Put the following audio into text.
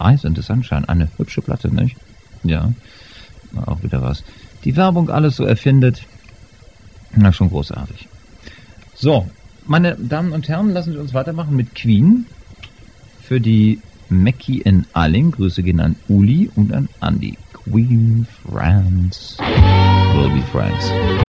Eyes in the Sunshine, eine hübsche Platte, nicht? Ja, auch wieder was. Die Werbung alles so erfindet. Na, schon großartig. So, meine Damen und Herren, lassen Sie uns weitermachen mit Queen. Für die Mackie in Alling. Grüße gehen an Uli und an Andy. Queen France will be friends.